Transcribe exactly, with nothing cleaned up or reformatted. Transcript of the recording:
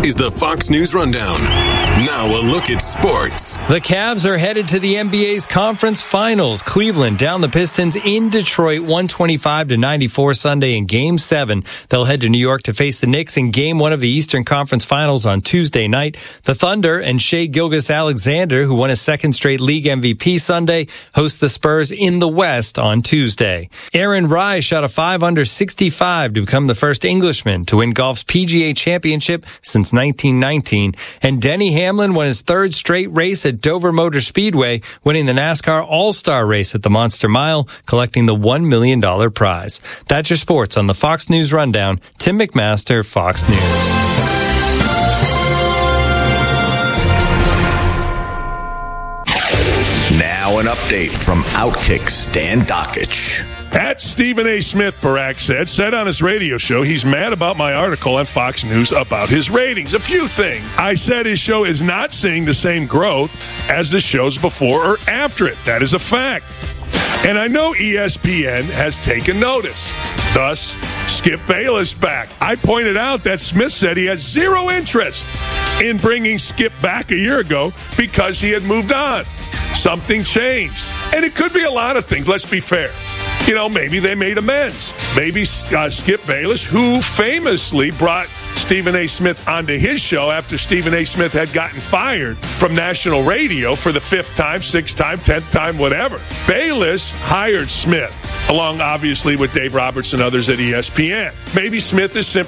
is the Fox News Rundown. Now a look at sports. The Cavs are headed to the N B A's conference finals. Cleveland down the Pistons in Detroit, one twenty-five to ninety-four Sunday in Game seven. They'll head to New York to face the Knicks in Game one of the Eastern Conference Finals on Tuesday night. The Thunder and Shai Gilgeous-Alexander, who won his second straight league M V P Sunday, host the Spurs in the West on Tuesday. Aaron Rai shot a five under sixty-five to become the first Englishman to win golf's P G A Championship since nineteen nineteen. And Denny Hamlin won his third straight race at Dover Motor Speedway, winning the NASCAR All-Star Race at the Monster Mile, collecting the one million dollars prize. That's your sports on the Fox News Rundown. Tim McMaster, Fox News. Now an update from Outkick Stan Dockich. At Stephen A. Smith, Barack said, said on his radio show he's mad about my article on Fox News about his ratings. A few things. I said his show is not seeing the same growth as the shows before or after it. That is a fact. And I know E S P N has taken notice. Thus, Skip Bayless back. I pointed out that Smith said he has zero interest in bringing Skip back a year ago because he had moved on. Something changed. And it could be a lot of things, let's be fair. You know, maybe they made amends. Maybe uh, Skip Bayless, who famously brought Stephen A. Smith onto his show after Stephen A. Smith had gotten fired from national radio for the fifth time, sixth time, tenth time, whatever. Bayless hired Smith, along obviously with Dave Roberts and others at E S P N. Maybe Smith is simply